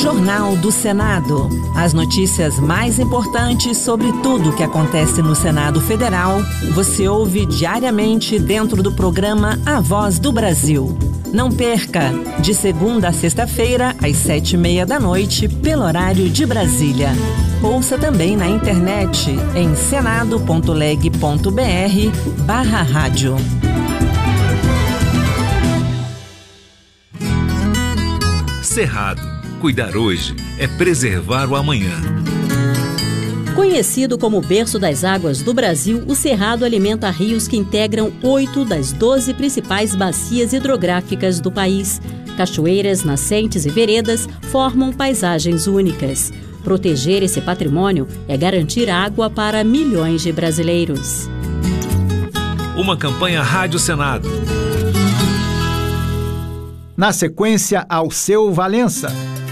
Jornal do Senado. As notícias mais importantes sobre tudo o que acontece no Senado Federal, você ouve diariamente dentro do programa A Voz do Brasil. Não perca, de segunda a sexta-feira, às 7h30 da noite, pelo horário de Brasília. Ouça também na internet em senado.leg.br/rádio. Cerrado. Cuidar hoje é preservar o amanhã. Conhecido como berço das águas do Brasil, o Cerrado alimenta rios que integram 8 das 12 principais bacias hidrográficas do país. Cachoeiras, nascentes e veredas formam paisagens únicas. Proteger esse patrimônio é garantir água para milhões de brasileiros. Uma campanha Rádio Senado. Na sequência, Alceu Valença.